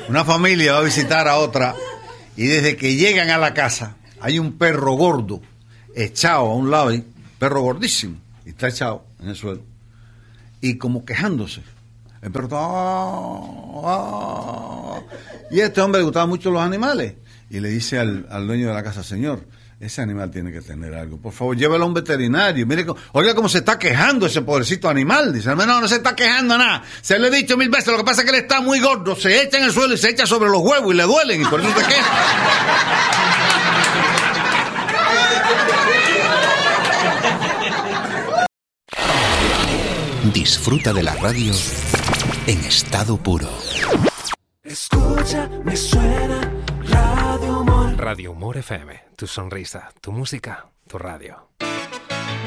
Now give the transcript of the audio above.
Una familia va a visitar a otra y desde que llegan a la casa hay un perro gordo echado a un lado, ahí, perro gordísimo, y está echado en el suelo y como quejándose. El perro está... Y a este hombre le gustaban mucho los animales y le dice al dueño de la casa: señor, ese animal tiene que tener algo, por favor, llévelo a un veterinario. Mire, oiga cómo se está quejando ese pobrecito animal. Dice: no se está quejando nada, se lo he dicho 1000 veces, lo que pasa es que él está muy gordo, se echa en el suelo y se echa sobre los huevos y le duelen y por eso se queja. Disfruta de la radio en estado puro. Escucha, me suena Radio Humor. Radio Humor FM, tu sonrisa, tu música, tu radio.